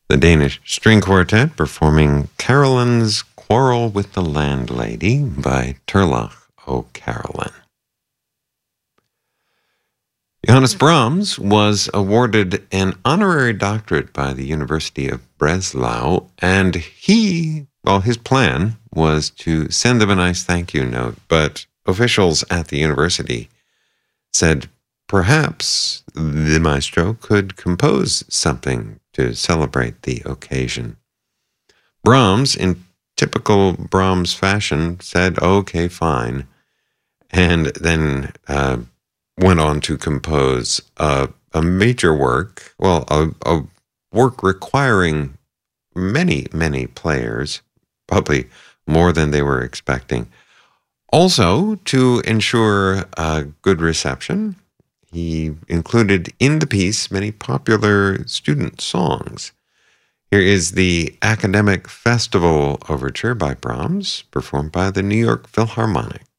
The Danish String Quartet performing Caroline's Quarrel with the Landlady by Turlough O'Carolan. Johannes Brahms was awarded an honorary doctorate by the University of Breslau, and his plan was to send them a nice thank you note, but officials at the university said perhaps the maestro could compose something to celebrate the occasion. Brahms, in typical Brahms fashion, said, okay, fine, and then went on to compose a major work, a work requiring many, many players, probably more than they were expecting. Also, to ensure a good reception, he included in the piece many popular student songs. Here is the Academic Festival Overture by Brahms, performed by the New York Philharmonic.